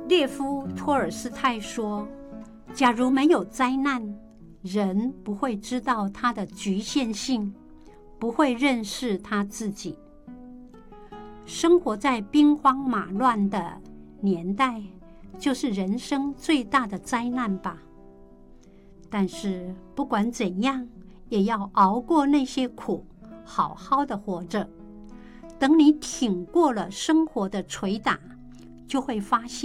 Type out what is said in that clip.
列夫·托尔斯泰说，假如没有灾难，人不会知道他的局限性，不会认识他自己。生活在兵荒马乱的年代，就是人生最大的灾难吧。但是不管怎样，也要熬过那些苦，好好的活着。等你挺过了生活的捶打，就会发现